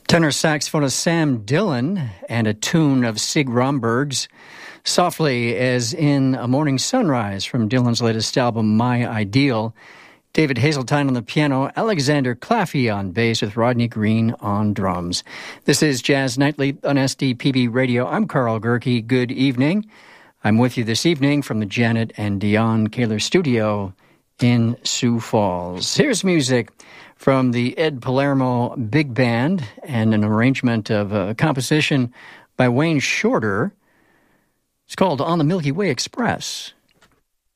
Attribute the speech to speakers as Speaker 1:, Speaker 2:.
Speaker 1: Tenor saxophonist Sam Dillon and a tune of Sig Romberg's Softly as in a Morning Sunrise from Dillon's latest album, My Ideal. David Hazeltine on the piano, Alexander Claffey on bass with Rodney Green on drums. This is Jazz Nightly on SDPB Radio. I'm Carl Gerke. Good evening. I'm with you this evening from the Janet and Dion Kaler studio in Sioux Falls. Here's music from the Ed Palermo Big Band and an arrangement of a composition by Wayne Shorter. It's called On the Milky Way Express.